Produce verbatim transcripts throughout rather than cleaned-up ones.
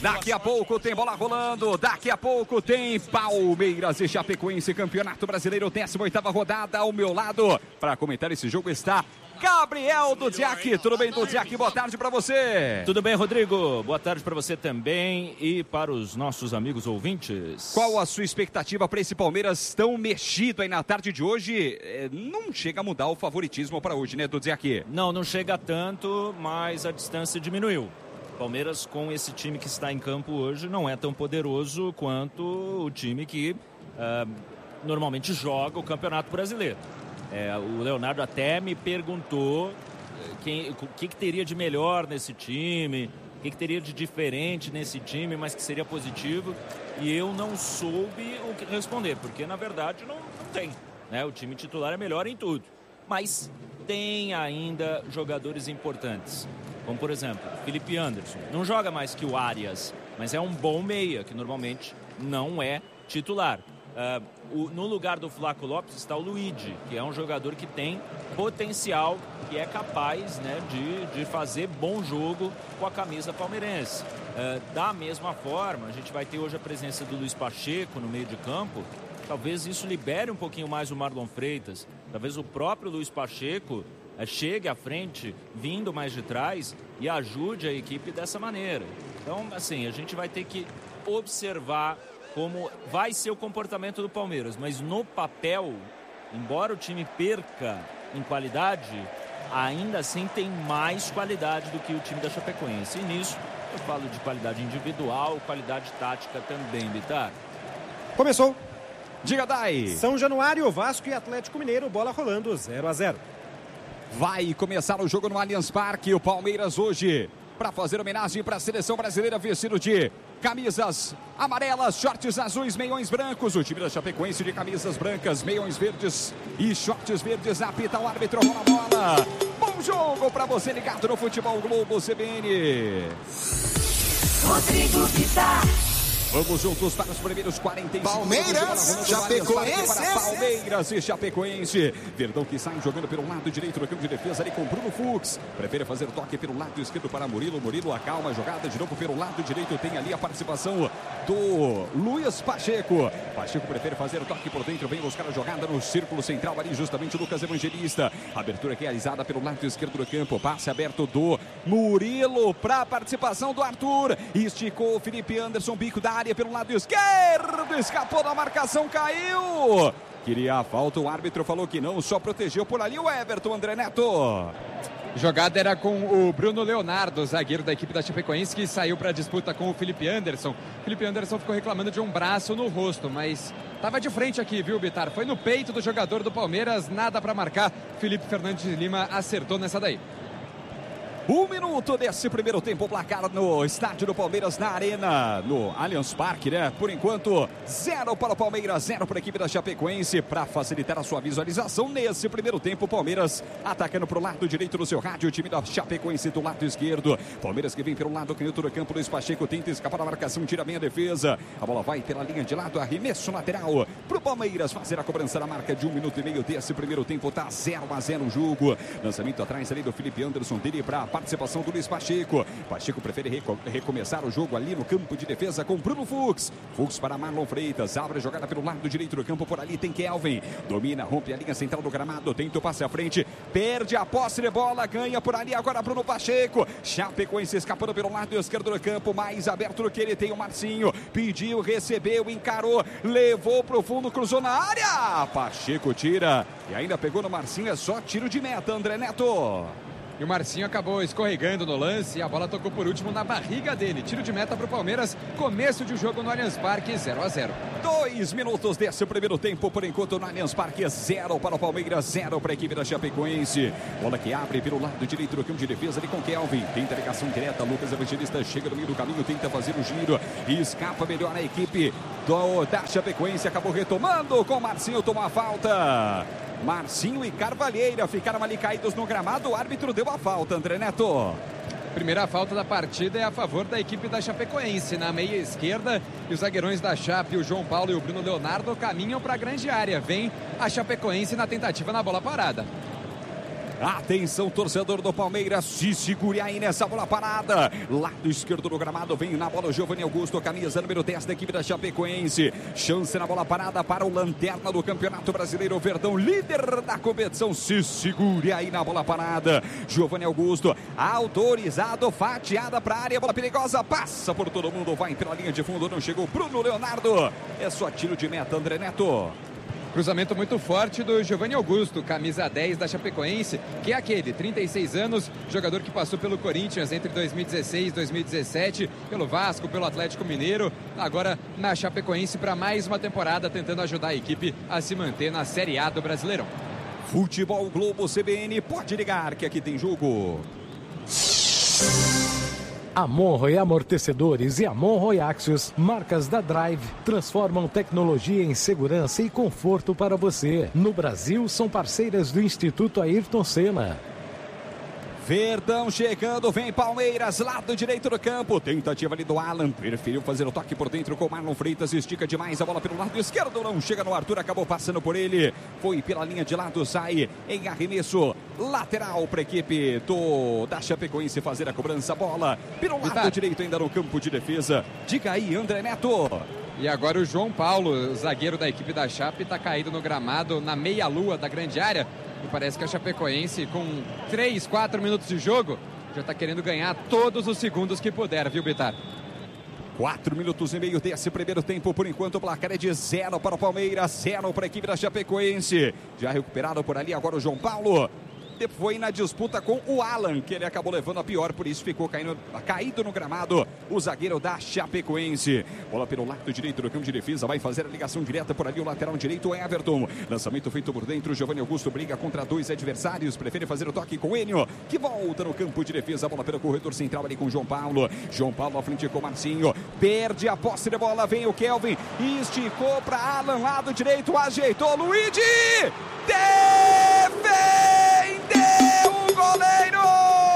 Daqui a pouco tem bola rolando, daqui a pouco tem Palmeiras e Chapecoense, Campeonato Brasileiro, décima oitava rodada. Ao meu lado, para comentar esse jogo está Gabriel Dudziak. Tudo bem, Dudziak? Boa tarde para você. Tudo bem, Rodrigo? Boa tarde para você também e para os nossos amigos ouvintes. Qual a sua expectativa para esse Palmeiras tão mexido aí na tarde de hoje? É, não chega a mudar o favoritismo para hoje, né, Dudziak? Não, não chega tanto, mas a distância diminuiu. Palmeiras, com esse time que está em campo hoje, não é tão poderoso quanto o time que uh, normalmente joga o Campeonato Brasileiro. É, o Leonardo até me perguntou quem, o que, que teria de melhor nesse time, o que, que teria de diferente nesse time, mas que seria positivo. E eu não soube o que responder, porque na verdade não, não tem. Né? O time titular é melhor em tudo, mas tem ainda jogadores importantes. Como, por exemplo, Felipe Anderson. Não joga mais que o Arias, mas é um bom meia, que normalmente não é titular. Uh, o, no lugar do Flaco Lopes está o Luigi, que é um jogador que tem potencial, que é capaz, né, de, de fazer bom jogo com a camisa palmeirense. Uh, da mesma forma, a gente vai ter hoje a presença do Luiz Pacheco no meio de campo. Talvez isso libere um pouquinho mais o Marlon Freitas. Talvez o próprio Luiz Pacheco chegue à frente, vindo mais de trás e ajude a equipe dessa maneira. Então, assim, a gente vai ter que observar como vai ser o comportamento do Palmeiras, mas no papel, embora o time perca em qualidade, ainda assim tem mais qualidade do que o time da Chapecoense. E nisso eu falo de qualidade individual, qualidade tática também, Bitar. Começou. Diga, Dai. São Januário, Vasco e Atlético Mineiro, bola rolando zero a zero. Vai começar o jogo no Allianz Parque. O Palmeiras hoje, para fazer homenagem para a seleção brasileira, vestido de camisas amarelas, shorts azuis, meiões brancos. O time da Chapecoense de camisas brancas, meiões verdes e shorts verdes. Apita o árbitro, rola a bola. Bom jogo para você ligado no Futebol Globo C B N. Rodrigo Bitar. Vamos juntos para os primeiros quarenta e cinco Palmeiras, Chapecoense. Para Palmeiras e Chapecoense. Verdão que sai jogando pelo lado direito do campo de defesa ali com Bruno Fux. Prefere fazer toque pelo lado esquerdo para Murilo. Murilo acalma a jogada de novo pelo lado direito. Tem ali a participação do Luiz Pacheco. Pacheco prefere fazer o toque por dentro. Vem buscar a jogada no círculo central ali justamente o Lucas Evangelista. Abertura realizada pelo lado esquerdo do campo. Passe aberto do Murilo para a participação do Arthur. Esticou o Felipe Anderson, bico da área pelo lado esquerdo, escapou da marcação, caiu. Queria a falta, o árbitro falou que não, só protegeu por ali o Everton, André Neto. Jogada era com o Bruno Leonardo, zagueiro da equipe da Chapecoense, que saiu para a disputa com o Felipe Anderson. Felipe Anderson ficou reclamando de um braço no rosto, mas estava de frente aqui, viu, Bitar? Foi no peito do jogador do Palmeiras, nada para marcar. Felipe Fernandes de Lima acertou nessa daí. Um minuto desse primeiro tempo, placar no estádio do Palmeiras, na Arena, no Allianz Parque, né? Por enquanto, zero para o Palmeiras, zero para a equipe da Chapecoense. Para facilitar a sua visualização, nesse primeiro tempo, Palmeiras atacando para o lado direito do seu rádio, o time da Chapecoense do lado esquerdo. Palmeiras que vem pelo lado canhoto do campo, Luiz Pacheco tenta escapar da marcação, tira bem a defesa. A bola vai pela linha de lado, arremesso lateral para o Palmeiras fazer a cobrança na marca de um minuto e meio desse primeiro tempo. Tá zero a zero o jogo. Lançamento atrás ali do Felipe Anderson, dele para participação do Luiz Pacheco. Pacheco prefere reco recomeçar o jogo ali no campo de defesa com Bruno Fux. Fux para Marlon Freitas. Abre a jogada pelo lado direito do campo. Por ali tem Kelvin. Domina, rompe a linha central do gramado. Tenta o passe à frente. Perde a posse de bola. Ganha por ali agora Bruno Pacheco. Chapecoense escapando pelo lado esquerdo do campo. Mais aberto do que ele tem o Marcinho. Pediu, recebeu, encarou. Levou pro fundo, cruzou na área. Pacheco tira. E ainda pegou no Marcinho. É só tiro de meta, André Neto. E o Marcinho acabou escorregando no lance e a bola tocou por último na barriga dele. Tiro de meta para o Palmeiras. Começo de jogo no Allianz Parque, zero a zero. Dois minutos desse primeiro tempo, por enquanto no Allianz Parque, zero para o Palmeiras, zero para a equipe da Chapecoense. Bola que abre pelo lado direito do campo de defesa ali com Kelvin. Tenta ligação direta, Lucas Evangelista chega no meio do caminho, tenta fazer o giro e escapa melhor a equipe do, da Chapecoense. Acabou retomando com Marcinho, tomou a falta. Marcinho e Carvalheira ficaram ali caídos no gramado. O árbitro deu a falta, André Neto. Primeira falta da partida é a favor da equipe da Chapecoense, na meia esquerda. E os zagueirões da Chape, o João Paulo e o Bruno Leonardo, caminham para a grande área. Vem a Chapecoense na tentativa na bola parada. Atenção, torcedor do Palmeiras, se segure aí nessa bola parada. Lado esquerdo do gramado, vem na bola o Giovanni Augusto, camisa número dez da equipe da Chapecoense. Chance na bola parada para o lanterna do Campeonato Brasileiro, Verdão, líder da competição. Se segure aí na bola parada. Giovanni Augusto, autorizado, fatiada para a área, bola perigosa, passa por todo mundo, vai pela linha de fundo, não chegou Bruno Leonardo. É só tiro de meta, André Neto. Cruzamento muito forte do Giovanni Augusto, camisa dez da Chapecoense, que é aquele, trinta e seis anos, jogador que passou pelo Corinthians entre dois mil e dezesseis e dois mil e dezessete, pelo Vasco, pelo Atlético Mineiro, agora na Chapecoense para mais uma temporada, tentando ajudar a equipe a se manter na Série A do Brasileirão. Futebol Globo C B N, pode ligar que aqui tem jogo. A Monroe Amortecedores e a Monroe Axios, marcas da Drive, transformam tecnologia em segurança e conforto para você. No Brasil, são parceiras do Instituto Ayrton Senna. Verdão chegando, vem Palmeiras, lado direito do campo, tentativa ali do Alan, preferiu fazer o toque por dentro com o Marlon Freitas, estica demais a bola pelo lado esquerdo, não chega no Arthur, acabou passando por ele, foi pela linha de lado, sai em arremesso lateral para a equipe do, da Chapecoense fazer a cobrança, bola pelo lado tá. direito ainda no campo de defesa. Diga aí, André Neto. E agora o João Paulo, o zagueiro da equipe da Chape, está caído no gramado na meia-lua da grande área. E parece que a Chapecoense, com três, quatro minutos de jogo, já está querendo ganhar todos os segundos que puder, viu, Bitar? Quatro minutos e meio desse primeiro tempo, por enquanto o placar é de zero para o Palmeiras, zero para a equipe da Chapecoense. Já recuperado por ali agora o João Paulo. Foi na disputa com o Alan, que ele acabou levando a pior, por isso ficou caindo, caído no gramado o zagueiro da Chapecoense. Bola pelo lado direito do campo de defesa, vai fazer a ligação direta por ali o lateral direito, o Everton. Lançamento feito por dentro, Giovanni Augusto briga contra dois adversários, prefere fazer o toque com o Enio, que volta no campo de defesa, bola pelo corredor central ali com João Paulo. João Paulo à frente com o Marcinho, perde a posse de bola, vem o Kelvin, esticou para Alan, lado direito, ajeitou, Luigi! Defendeu o goleiro!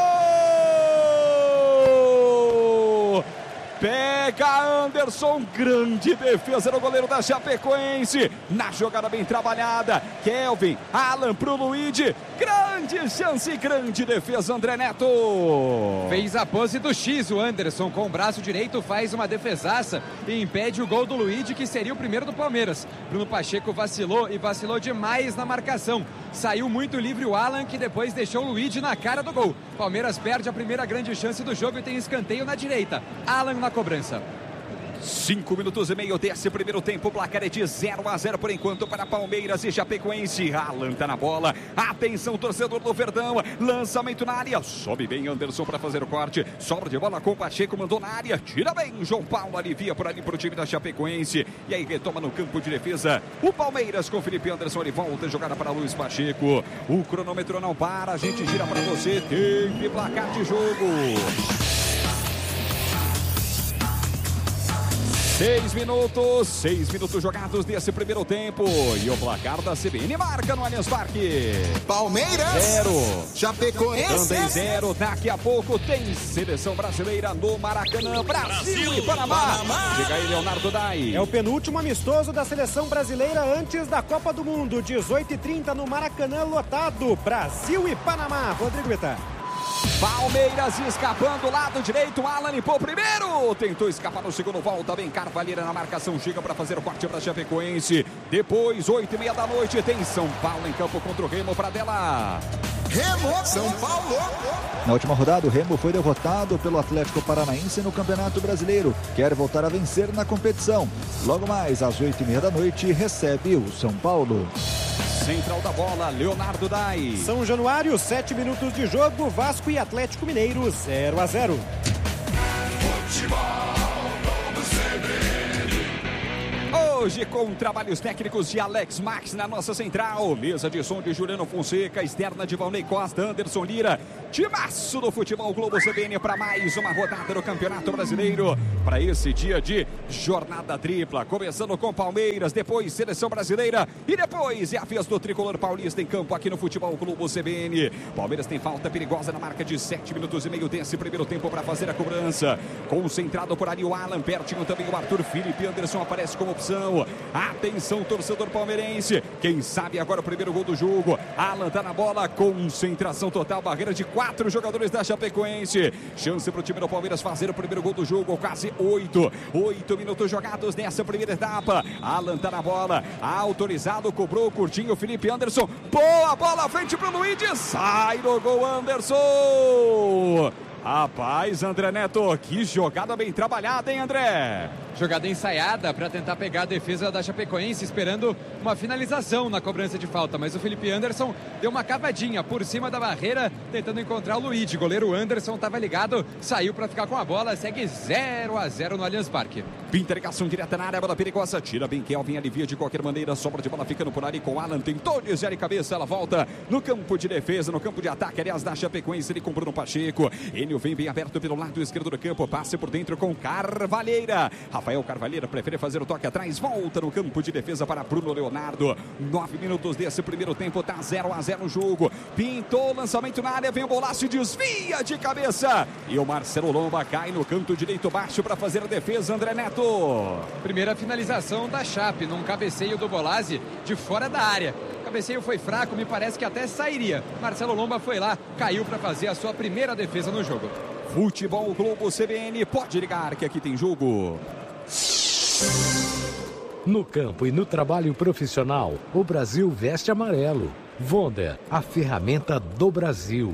Pega Anderson, grande defesa do goleiro da Chapecoense, na jogada bem trabalhada, Kelvin, Alan pro Luigi, grande chance, grande defesa, André Neto. Fez a pose do X, o Anderson com o braço direito faz uma defesaça e impede o gol do Luigi, que seria o primeiro do Palmeiras. Bruno Pacheco vacilou e vacilou demais na marcação, saiu muito livre o Alan, que depois deixou o Luigi na cara do gol. Palmeiras perde a primeira grande chance do jogo e tem escanteio na direita, Alan na cobrança. Cinco minutos e meio desse primeiro tempo, placar é de zero a zero por enquanto para Palmeiras e Chapecoense. Alan tá na bola, atenção torcedor do Verdão, lançamento na área, sobe bem Anderson para fazer o corte, sobra de bola com o Pacheco, mandou na área, tira bem, João Paulo alivia por ali para o time da Chapecoense, e aí retoma no campo de defesa, o Palmeiras com Felipe Anderson, ele volta a jogada para Luiz Pacheco, o cronômetro não para, a gente gira para você, tempo e placar de jogo. Seis minutos, seis minutos jogados desse primeiro tempo. E o placar da C B N marca no Allianz Parque. Palmeiras, zero. Chapecoense, também zero. Daqui a pouco tem seleção brasileira no Maracanã. Brasil, Brasil e Panamá. Panamá. Chega aí, Leonardo Dai. É o penúltimo amistoso da seleção brasileira antes da Copa do Mundo. dezoito e trinta no Maracanã lotado. Brasil e Panamá. Rodrigo Bitar. Palmeiras escapando, lado direito, Alan limpou primeiro, tentou escapar no segundo, volta bem Carvalheira na marcação, chega para fazer o corte para Chapecoense, depois, oito e meia da noite, tem São Paulo em campo contra o Remo, para dela. Remo, São Paulo. Na última rodada, o Remo foi derrotado pelo Atlético Paranaense no Campeonato Brasileiro, quer voltar a vencer na competição, logo mais às oito e meia da noite, recebe o São Paulo. Central da bola, Leonardo Dai. São Januário, sete minutos de jogo, Vasco e Atlético Mineiro, zero a zero. Hoje com trabalhos técnicos de Alex Max na nossa central, mesa de som de Juliano Fonseca, externa de Valnei Costa, Anderson Lira, Timaço do Futebol Globo C B N para mais uma rodada do Campeonato Brasileiro. Para esse dia de jornada tripla. Começando com Palmeiras, depois Seleção Brasileira e depois é a vez do Tricolor Paulista em campo aqui no Futebol Globo C B N. Palmeiras tem falta perigosa na marca de sete minutos e meio desse primeiro tempo para fazer a cobrança. Concentrado por ali o Alan, pertinho também o Arthur. Felipe Anderson aparece como opção. Atenção, torcedor palmeirense. Quem sabe agora o primeiro gol do jogo. Alan tá na bola, concentração total, barreira de quatro jogadores da Chapecoense. Chance para o time do Palmeiras fazer o primeiro gol do jogo. Quase oito. Oito minutos jogados nessa primeira etapa. Alan tá na bola. Autorizado, cobrou curtinho. Felipe Anderson. Boa bola à frente para o Luiz. Sai do gol, Anderson. Rapaz, André Neto, que jogada bem trabalhada, hein, André? Jogada ensaiada para tentar pegar a defesa da Chapecoense, esperando uma finalização na cobrança de falta. Mas o Felipe Anderson deu uma cavadinha por cima da barreira, tentando encontrar o Luigi. Goleiro Anderson estava ligado, saiu para ficar com a bola. Segue zero a zero no Allianz Parque. Pinta ligação direta na área, bola perigosa. Tira bem Kelvin, alivia de qualquer maneira. Sobra de bola ficando por ali com Alan. Tentou desviar de cabeça, ela volta no campo de defesa, no campo de ataque, aliás, da Chapecoense. Ele com Bruno Pacheco. Enio vem bem aberto pelo lado esquerdo do campo. Passe por dentro com Carvalheira. Rafael Carvalheira prefere fazer o toque atrás. Volta no campo de defesa para Bruno Leonardo. Nove minutos desse primeiro tempo. Tá zero a zero o jogo. Pintou lançamento na área. Vem o Bolaço e desvia de cabeça. E o Marcelo Lomba cai no canto direito baixo para fazer a defesa. André Neto. Primeira finalização da Chape num cabeceio do Bolazzi de fora da área. O cabeceio foi fraco, me parece que até sairia. Marcelo Lomba foi lá, caiu para fazer a sua primeira defesa no jogo. Futebol Globo C B N, pode ligar que aqui tem jogo. No campo e no trabalho profissional, o Brasil veste amarelo. Wonder, a ferramenta do Brasil.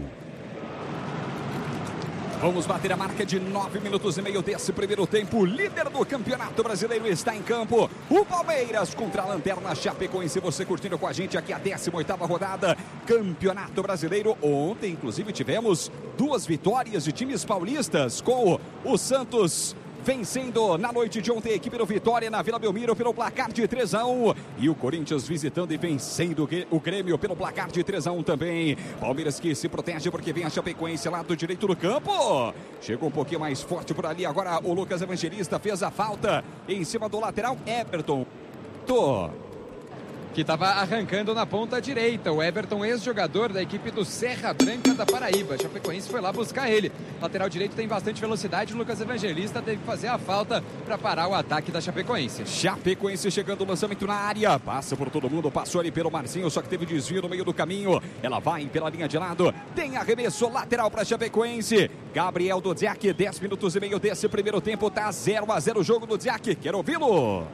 Vamos bater a marca de nove minutos e meio desse primeiro tempo. O líder do Campeonato Brasileiro está em campo. O Palmeiras contra a Lanterna Chapecoense. Você curtindo com a gente aqui a décima oitava rodada. Campeonato Brasileiro. Ontem, inclusive, tivemos duas vitórias de times paulistas com o Santos vencendo na noite de ontem a equipe do Vitória na Vila Belmiro pelo placar de três a um. E o Corinthians visitando e vencendo o Grêmio pelo placar de três a um também. Palmeiras que se protege porque vem a Chapecoense lá do direito do campo. Chegou um pouquinho mais forte por ali. Agora o Lucas Evangelista fez a falta em cima do lateral Everton. Tô. Que estava arrancando na ponta direita. O Everton, ex-jogador da equipe do Serra Branca da Paraíba. Chapecoense foi lá buscar ele. Lateral direito tem bastante velocidade. O Lucas Evangelista teve que fazer a falta para parar o ataque da Chapecoense. Chapecoense chegando o lançamento na área. Passa por todo mundo, passou ali pelo Marcinho, só que teve desvio no meio do caminho. Ela vai pela linha de lado. Tem arremesso lateral para Chapecoense. Gabriel do Dziak, dez minutos e meio desse primeiro tempo. Tá zero a zero o jogo do Dziak. Quero ouvi-lo.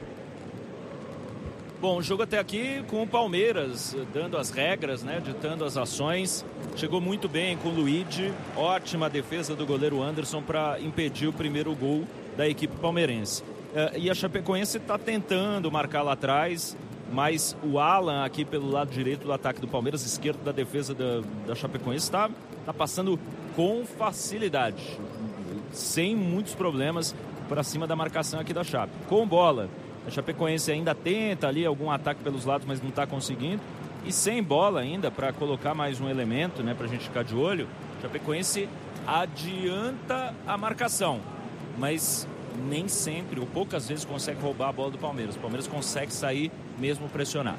Bom, o jogo até aqui com o Palmeiras dando as regras, né, ditando as ações. Chegou muito bem com o Luigi. Ótima defesa do goleiro Anderson para impedir o primeiro gol da equipe palmeirense. Uh, e a Chapecoense está tentando marcar lá atrás, mas o Alan aqui pelo lado direito do ataque do Palmeiras, esquerdo da defesa da, da Chapecoense, está tá passando com facilidade, sem muitos problemas para cima da marcação aqui da Chape. Com bola, a Chapecoense ainda tenta ali algum ataque pelos lados, mas não está conseguindo. E sem bola ainda, para colocar mais um elemento, né, para a gente ficar de olho, a Chapecoense adianta a marcação, mas nem sempre, ou poucas vezes, consegue roubar a bola do Palmeiras. O Palmeiras consegue sair mesmo pressionado.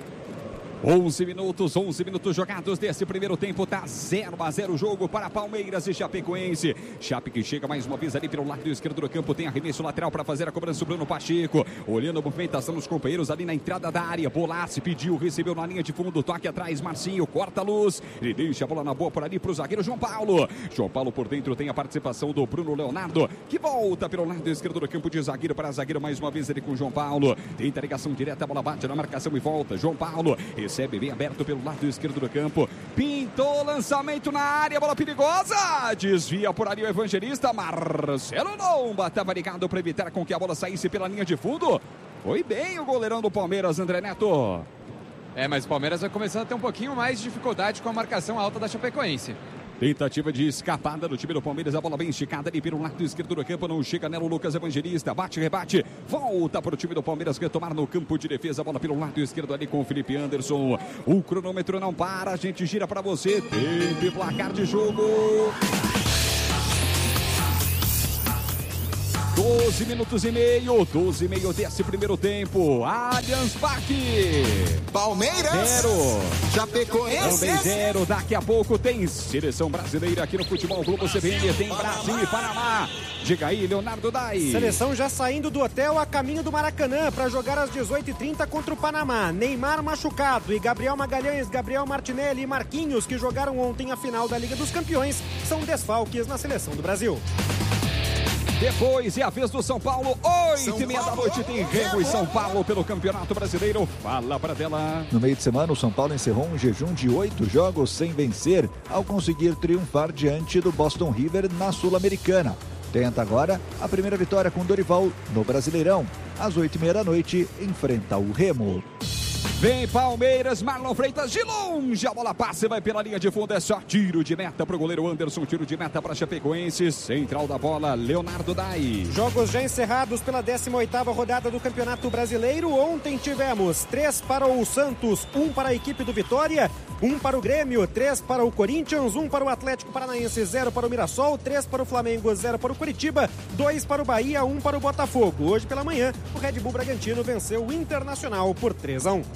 onze minutos, onze minutos jogados desse primeiro tempo, tá zero a zero o jogo para Palmeiras e Chapecoense. Chape que chega mais uma vez ali pelo lado esquerdo do campo, tem arremesso lateral para fazer a cobrança. O Bruno Pacheco, olhando a movimentação dos companheiros ali na entrada da área. Bolaço pediu, recebeu na linha de fundo, toque atrás, Marcinho, corta a luz, ele deixa a bola na boa por ali pro zagueiro João Paulo. João Paulo por dentro, tem a participação do Bruno Leonardo, que volta pelo lado esquerdo do campo de zagueiro para zagueiro mais uma vez ele com João Paulo. Tenta a ligação direta, a bola bate na marcação e volta. João Paulo recebe bem aberto pelo lado esquerdo do campo. Pintou lançamento na área, bola perigosa. Desvia por ali o Evangelista. Marcelo Lomba estava ligado para evitar com que a bola saísse pela linha de fundo. Foi bem o goleirão do Palmeiras, André Neto. É, mas o Palmeiras vai começando a ter um pouquinho mais de dificuldade com a marcação alta da Chapecoense. Tentativa de escapada do time do Palmeiras, a bola bem esticada ali pelo lado esquerdo do campo, não chega nela o Lucas Evangelista, bate, rebate, volta para o time do Palmeiras retomar no campo de defesa, a bola pelo lado esquerdo ali com o Felipe Anderson, o cronômetro não para, a gente gira para você, tempo e placar de jogo. doze minutos e meio, doze e meio desse primeiro tempo. Allianz Parque. Palmeiras. Zero. Chapecoense. Também zero. Daqui a pouco tem seleção brasileira aqui no Futebol Globo C B N. Tem Brasil e Panamá. Diga aí, Leonardo Dai. Seleção já saindo do hotel a caminho do Maracanã para jogar às dezoito e trinta contra o Panamá. Neymar machucado e Gabriel Magalhães, Gabriel Martinelli e Marquinhos, que jogaram ontem a final da Liga dos Campeões, são desfalques na seleção do Brasil. Depois é a vez do São Paulo, oito e meia da noite tem Remo e São Paulo pelo Campeonato Brasileiro. Fala pra dela. No meio de semana, o São Paulo encerrou um jejum de oito jogos sem vencer, ao conseguir triunfar diante do Boston River na Sul-Americana. Tenta agora a primeira vitória com Dorival no Brasileirão. Às oito e meia da noite, enfrenta o Remo. Vem Palmeiras, Marlon Freitas de longe, a bola passa e vai pela linha de fundo, é só tiro de meta para o goleiro Anderson, tiro de meta para Chapecoense, central da bola, Leonardo Dai. Jogos já encerrados pela décima oitava rodada do Campeonato Brasileiro. Ontem tivemos três para o Santos, um para a equipe do Vitória, um para o Grêmio, três para o Corinthians, um para o Atlético Paranaense, zero para o Mirassol, três para o Flamengo, zero para o Curitiba, dois para o Bahia, um para o Botafogo. Hoje pela manhã, o Red Bull Bragantino venceu o Internacional por três a um.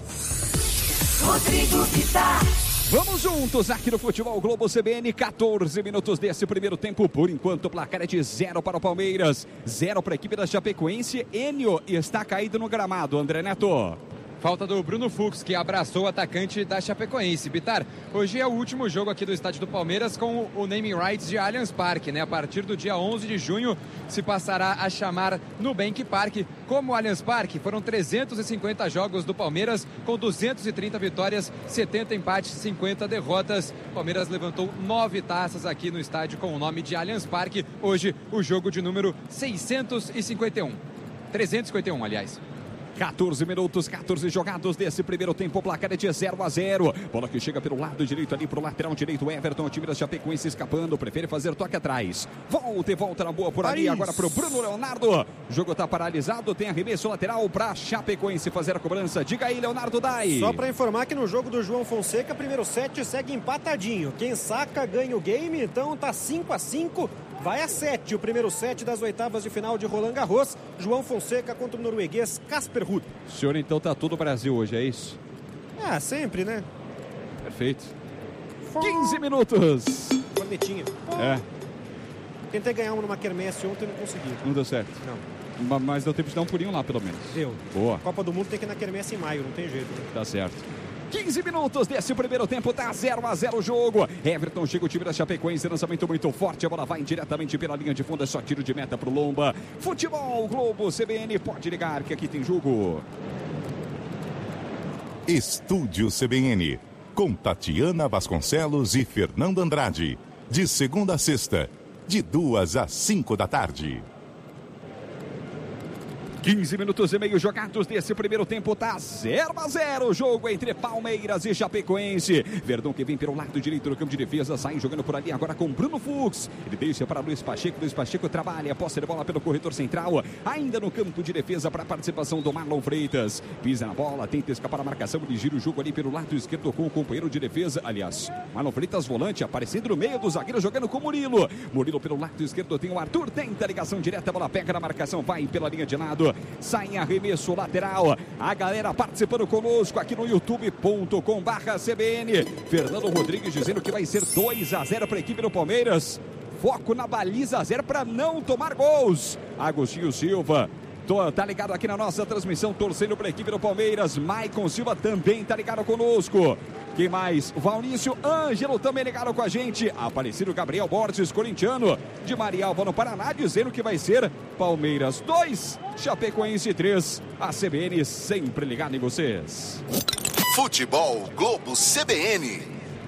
Rodrigo Vitar. Vamos juntos aqui no Futebol Globo C B N, quatorze minutos desse primeiro tempo. Por enquanto o placar é de zero para o Palmeiras, zero para a equipe da Chapecoense. Enio está caído no gramado, André Neto. Falta do Bruno Fux, que abraçou o atacante da Chapecoense. Bitar, hoje é o último jogo aqui do estádio do Palmeiras com o naming rights de Allianz Parque, né? A partir do dia onze de junho se passará a chamar Nubank Park. Como Allianz Parque, foram trezentos e cinquenta jogos do Palmeiras com duzentas e trinta vitórias, setenta empates, cinquenta derrotas. O Palmeiras levantou nove taças aqui no estádio com o nome de Allianz Parque. Hoje, o jogo de número seiscentos e cinquenta e um. trezentos e cinquenta e um, aliás. quatorze minutos, quatorze jogados desse primeiro tempo, o placar é de zero a zero. Bola que chega pelo lado direito ali, pro lateral direito, Everton, o time da Chapecoense escapando, prefere fazer toque atrás. Volta e volta na boa por ali, Paris. Agora pro Bruno Leonardo. O jogo tá paralisado, tem arremesso lateral pra Chapecoense fazer a cobrança. Diga aí, Leonardo Dai. Só para informar que no jogo do João Fonseca, primeiro set segue empatadinho. Quem saca ganha o game, então tá cinco a cinco. Vai a sete, o primeiro set das oitavas de final de Roland Garros. João Fonseca contra o norueguês Casper Ruud. O senhor então tá todo o Brasil hoje, é isso? Ah, sempre, né? Perfeito. quinze minutos. Cornetinha. É, Tentei ganhar uma numa quermesse ontem e não consegui. não deu certo. Não, Ma- Mas deu tempo de dar um pulinho lá, pelo menos. deu. Boa. Copa do Mundo tem que ir na quermesse em maio, não tem jeito. Tá certo. quinze minutos desse primeiro tempo, tá zero a zero o jogo. Everton chega o time da Chapecoense, lançamento muito forte, a bola vai diretamente pela linha de fundo, é só tiro de meta pro Lomba. Futebol Globo C B N, pode ligar que aqui tem jogo. Estúdio C B N, com Tatiana Vasconcelos e Fernando Andrade, de segunda a sexta, de duas às cinco da tarde. quinze minutos e meio jogados desse primeiro tempo, tá zero a zero o jogo entre Palmeiras e Chapecoense. Verdão que vem pelo lado direito do campo de defesa, sai jogando por ali agora com Bruno Fux. Ele deixa para Luiz Pacheco, Luiz Pacheco trabalha, posse de bola pelo corredor central, ainda no campo de defesa para a participação do Marlon Freitas. Pisa na bola, tenta escapar a marcação, ele gira o jogo ali pelo lado esquerdo com o companheiro de defesa, aliás, Marlon Freitas volante, aparecendo no meio do zagueiro, jogando com Murilo. Murilo pelo lado esquerdo tem o Arthur, tenta a ligação direta, a bola pega na marcação, vai pela linha de lado. Sai em arremesso lateral. A galera participando conosco aqui no youtube ponto com barra C B N. Fernando Rodrigues dizendo que vai ser dois a zero para a equipe do Palmeiras. Foco na baliza zero para não tomar gols. Agostinho Silva tá ligado aqui na nossa transmissão, torcendo para a equipe do Palmeiras. Maicon Silva também tá ligado conosco. Quem mais? Valnício Ângelo também ligado com a gente. Aparecido Gabriel Borges, corintiano, de Marialva no Paraná, dizendo que vai ser Palmeiras dois, Chapecoense três. A C B N sempre ligada em vocês. Futebol Globo C B N.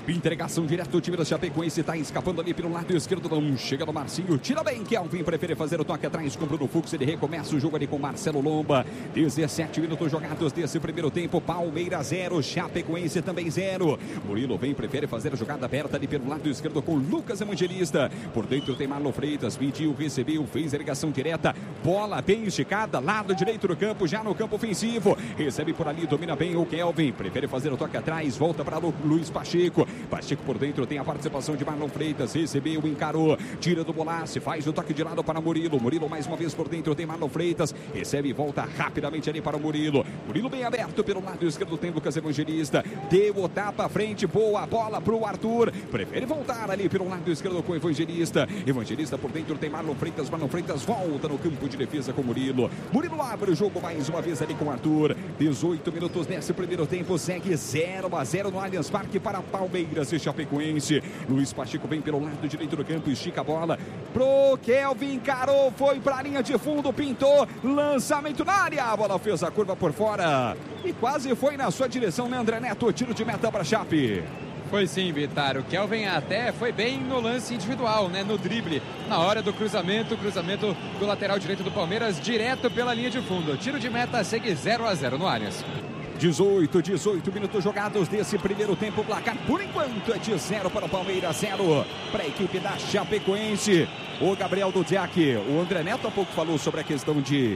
Entregação direta do time da Chapecoense, está escapando ali pelo lado esquerdo, não chega no Marcinho, tira bem, Kelvin prefere fazer o toque atrás com o Bruno Fux, ele recomeça o jogo ali com Marcelo Lomba. dezessete minutos jogados desse primeiro tempo, Palmeiras zero, Chapecoense também zero. Murilo vem, prefere fazer a jogada aberta ali pelo lado esquerdo com Lucas Evangelista. Por dentro tem Marlon Freitas, pediu, recebeu, fez a ligação direta, bola bem esticada, lado direito do campo, já no campo ofensivo. Recebe por ali, domina bem o Kelvin, prefere fazer o toque atrás, volta para Lu, Luiz Pacheco. Pacheco por dentro, tem a participação de Marlon Freitas, recebeu, encarou, tira do Bolassi, faz o toque de lado para Murilo. Murilo mais uma vez por dentro, tem Marlon Freitas, recebe e volta rapidamente ali para o Murilo. Murilo bem aberto pelo lado esquerdo, tem Lucas Evangelista, deu o tapa à frente, boa bola para o Arthur, prefere voltar ali pelo lado esquerdo com o Evangelista. Evangelista por dentro, tem Marlon Freitas, Marlon Freitas volta no campo de defesa com Murilo. Murilo abre o jogo mais uma vez ali com o Arthur. dezoito minutos nesse primeiro tempo, segue zero a zero no Allianz Parque para Palmeiras e Chapecoense. Luiz Pacheco vem pelo lado direito do campo, estica a bola pro Kelvin, encarou, foi para a linha de fundo, pintou, lançamento na área, a bola fez a curva por fora e quase foi na sua direção, né, André Neto? Tiro de meta para Chape. Foi sim, Vitar. O Kelvin até foi bem no lance individual, né? No drible. Na hora do cruzamento, cruzamento do lateral direito do Palmeiras, direto pela linha de fundo. Tiro de meta, segue zero a zero no Allianz. dezoito, dezoito minutos jogados desse primeiro tempo. O placar, por enquanto, é de zero para o Palmeiras, zero para a equipe da Chapecoense. O Gabriel Dudziak, o André Neto há pouco falou sobre a questão de,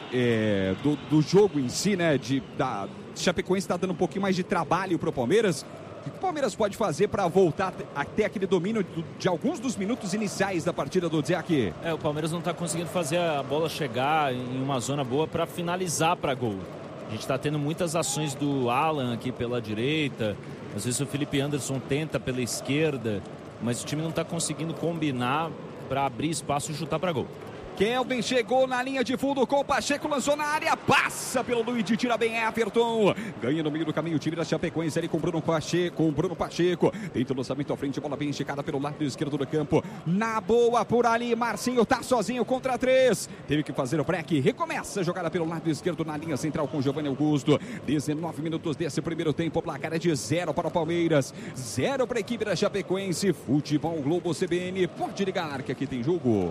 é, do, do jogo em si, né? De, da Chapecoense está dando um pouquinho mais de trabalho para o Palmeiras. O que o Palmeiras pode fazer para voltar até aquele domínio de alguns dos minutos iniciais da partida do Dudziak? É, o Palmeiras não está conseguindo fazer a bola chegar em uma zona boa para finalizar para gol. A gente está tendo muitas ações do Alan aqui pela direita. Às vezes o Felipe Anderson tenta pela esquerda, mas o time não está conseguindo combinar para abrir espaço e chutar para gol. Kelvin chegou na linha de fundo com o Pacheco, lançou na área, passa pelo Luigi, tira bem Everton, ganha no meio do caminho o time da Chapecoense ali com Bruno Pacheco, com Bruno Pacheco, tenta o lançamento à frente, bola bem esticada pelo lado esquerdo do campo, na boa por ali, Marcinho tá sozinho contra três, teve que fazer o break, recomeça a jogada pelo lado esquerdo na linha central com Giovanni Augusto. Dezenove minutos desse primeiro tempo, o placar é de zero para o Palmeiras, zero para a equipe da Chapecoense. Futebol Globo C B N, pode ligar que aqui tem jogo.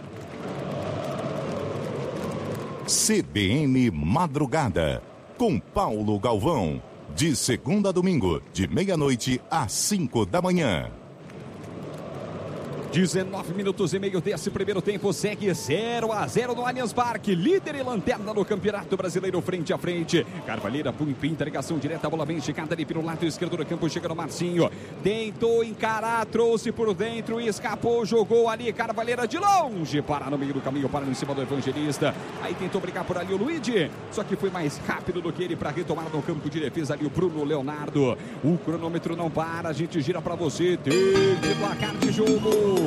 C B N Madrugada, com Paulo Galvão, de segunda a domingo, de meia-noite às cinco da manhã. dezenove minutos e meio desse primeiro tempo, segue zero a zero no Allianz Parque, líder e lanterna no Campeonato Brasileiro, frente a frente. Carvalheira, pinta, ligação direta, a bola bem esticada ali pelo lado esquerdo do campo, chega no Marcinho, tentou encarar, trouxe por dentro, escapou, jogou ali, Carvalheira de longe, para no meio do caminho, para em cima do Evangelista, aí tentou brigar por ali o Luigi, só que foi mais rápido do que ele para retomar no campo de defesa ali o Bruno Leonardo. O cronômetro não para, a gente gira para você, teve placar de jogo.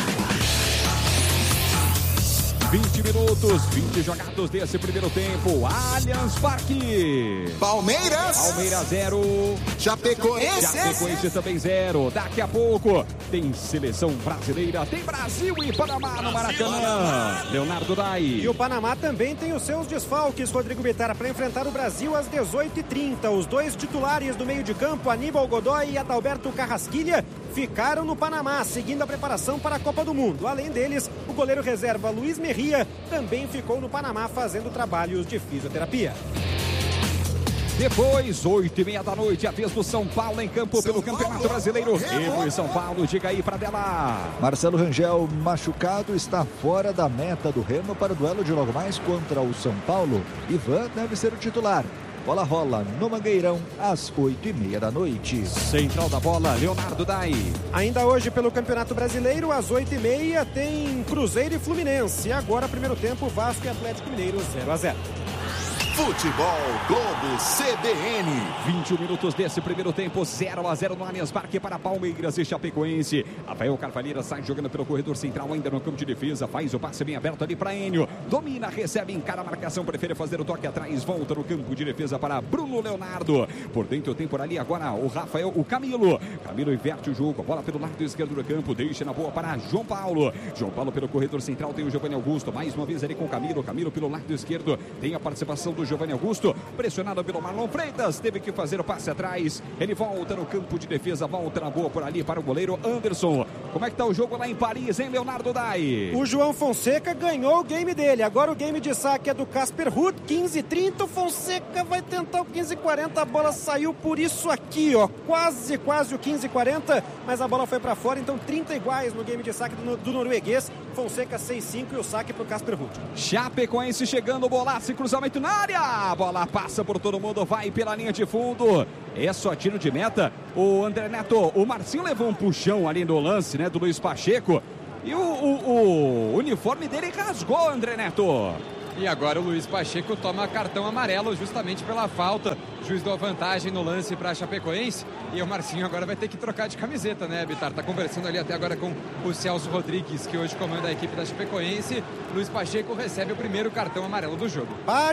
vinte minutos, vinte jogados desse primeiro tempo. Allianz Parque. Palmeiras. Palmeiras zero. Chapecoense. Chapecoense também zero. Daqui a pouco tem seleção brasileira. Tem Brasil e Panamá no Maracanã. Leonardo Dai. E o Panamá também tem os seus desfalques, Rodrigo Bitar, para enfrentar o Brasil às dezoito e trinta. Os dois titulares do meio de campo, Aníbal Godoy e Adalberto Carrasquilha, ficaram no Panamá, seguindo a preparação para a Copa do Mundo. Além deles, o goleiro reserva Luiz Merria também ficou no Panamá fazendo trabalhos de fisioterapia. Depois, oito e meia da noite, a vez do São Paulo em campo São pelo Campeonato Paulo, Brasileiro. Remo Remo e São Paulo, diga aí para dela. Marcelo Rangel, machucado, está fora da meta do Remo para o duelo de logo mais contra o São Paulo. Ivan deve ser o titular. Bola rola no Mangueirão às oito e meia da noite. Central da bola, Leonardo Dai. Ainda hoje pelo Campeonato Brasileiro, às oito e meia, tem Cruzeiro e Fluminense. Agora, primeiro tempo, Vasco e Atlético Mineiro, zero a zero. Futebol Globo C B N. vinte e um minutos desse primeiro tempo, zero a zero no Allianz Parque para Palmeiras e Chapecoense. Rafael Carvalheira sai jogando pelo corredor central, ainda no campo de defesa, faz o passe bem aberto ali para Enio. Domina, recebe, encara a marcação, prefere fazer o toque atrás, volta no campo de defesa para Bruno Leonardo. Por dentro tem por ali agora o Rafael, o Camilo. Camilo inverte o jogo, bola pelo lado esquerdo do campo, deixa na boa para João Paulo. João Paulo pelo corredor central tem o Giovanni Augusto, mais uma vez ali com o Camilo. Camilo pelo lado esquerdo, tem a participação do Giovanni Augusto, pressionado pelo Marlon Freitas, teve que fazer o passe atrás. Ele volta no campo de defesa, volta na boa por ali para o goleiro Anderson. Como é que tá o jogo lá em Paris, hein, Leonardo Dai? O João Fonseca ganhou o game dele. Agora o game de saque é do Casper Ruud, quinze e trinta. O Fonseca vai tentar o quinze e quarenta. A bola saiu por isso aqui, ó. Quase, quase o quinze e quarenta, mas a bola foi para fora. Então trinta iguais no game de saque do, do norueguês. Fonseca seis e cinco e o saque pro Casper Ruud. Chapecoense chegando, Bolassi, cruzamento na área. A bola passa por todo mundo, vai pela linha de fundo. É só tiro de meta. O André Neto, o Marcinho levou um puxão ali no lance, né, do Luiz Pacheco. E o, o, o uniforme dele rasgou, André Neto. E agora o Luiz Pacheco toma cartão amarelo justamente pela falta. O juiz deu vantagem no lance para a Chapecoense. E o Marcinho agora vai ter que trocar de camiseta, né, Bitar? Tá conversando ali até agora com o Celso Rodrigues, que hoje comanda a equipe da Chapecoense. Luiz Pacheco recebe o primeiro cartão amarelo do jogo.